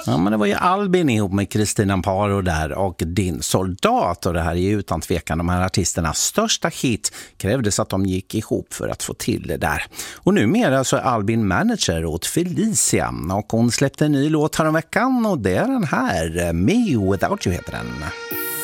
Ja, men det var ju Albin ihop med Kristina Amparo där och Din soldat, och det här är ju utan tvekan de här artisternas största hit. Krävdes att de gick ihop för att få till det där. Och numera så är Albin manager åt Felicia och hon släppte en ny låt här om veckan och det är den här, Me Without You heter den.